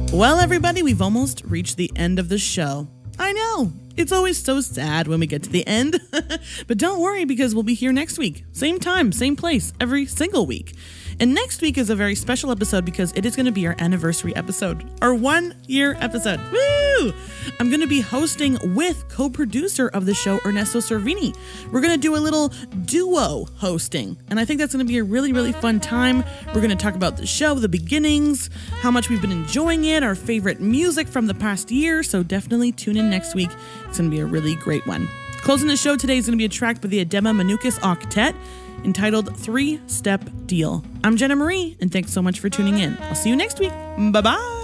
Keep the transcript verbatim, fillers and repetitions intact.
Well, everybody, we've almost reached the end of the show. I know, it's always so sad when we get to the end, but don't worry because we'll be here next week. Same time, same place, every single week. And next week is a very special episode because it is going to be our anniversary episode, our one year episode. Woo! I'm going to be hosting with co-producer of the show, Ernesto Cervini. We're going to do a little duo hosting, and I think that's going to be a really, really fun time. We're going to talk about the show, the beginnings, how much we've been enjoying it, our favorite music from the past year, so definitely tune in next week. It's going to be a really great one. Closing the show today is going to be a track by the Adema Manukas Octet entitled Three Step Deal. I'm Jenna Marie, and thanks so much for tuning in. I'll see you next week. Bye-bye.